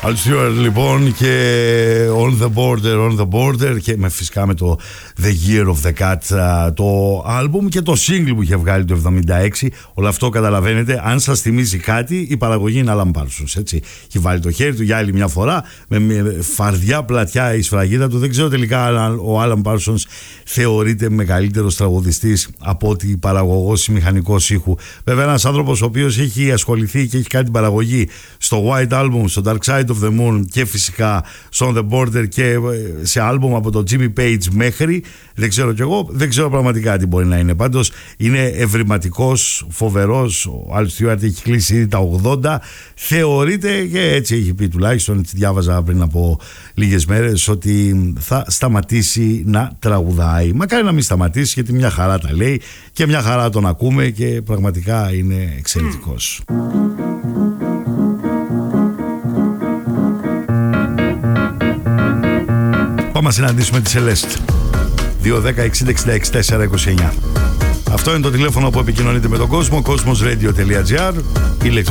Al Stewart λοιπόν και On the Border και φυσικά με το The Year of the Cat το άλμπουμ και το single που είχε βγάλει το 76. Όλο αυτό καταλαβαίνετε, αν σας θυμίζει κάτι, η παραγωγή είναι Alan Parsons, έτσι. Έχει βάλει το χέρι του για άλλη μια φορά με φαρδιά πλατιά η σφραγίδα του. Δεν ξέρω τελικά αν ο Alan Parsons θεωρείται μεγαλύτερος τραγουδιστής από ότι παραγωγός ή μηχανικός ήχου. Βέβαια ένας άνθρωπος ο οποίος έχει ασχοληθεί και έχει κάνει την παραγωγή στο White Album, στο Dark Side of the Moon και φυσικά στο On the Border και σε άλμπουμ από το Jimmy Page μέχρι, δεν ξέρω κι εγώ, δεν ξέρω πραγματικά τι μπορεί να είναι. Πάντως είναι ευρηματικός, φοβερός. Ο Al Stewart έχει κλείσει ήδη τα 80, θεωρείται, και έτσι έχει πει τουλάχιστον, έτσι διάβαζα πριν από λίγες μέρες, ότι θα σταματήσει να τραγουδάει. Μακάρι να μην σταματήσει, γιατί μια χαρά τα λέει και μια χαρά τον ακούμε και πραγματικά είναι εξαιρετικός. Πάμε να συναντήσουμε τη Celeste. 210-60-66-429. Αυτό είναι το τηλέφωνο που επικοινωνείτε με τον κόσμο. Cosmosradio.gr, ηλεκτρονική